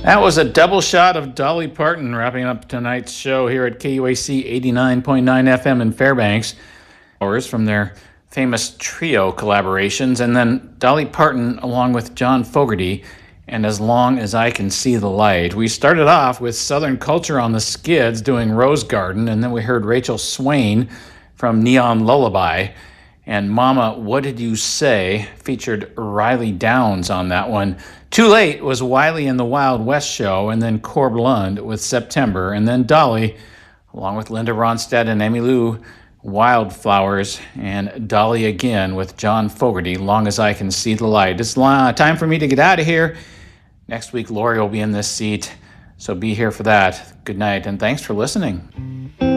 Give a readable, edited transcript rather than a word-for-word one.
That was a double shot of Dolly Parton wrapping up tonight's show here at KUAC 89.9 FM in Fairbanks. From their famous trio collaborations, and then Dolly Parton along with John Fogerty and As Long as I Can See the Light. We started off with Southern Culture on the Skids doing Rose Garden, and then we heard Rachel Swain from Neon Lullaby, and Mama, What Did You Say featured Riley Downs on that one. Too Late was Wiley and the Wild West Show, and then Corb Lund with September, and then Dolly, along with Linda Ronstadt and Emmylou, Wildflowers, and Dolly again with John Fogerty, Long as I Can See the Light. It's time for me to get out of here. Next week, Lori will be in this seat, so be here for that. Good night, and thanks for listening.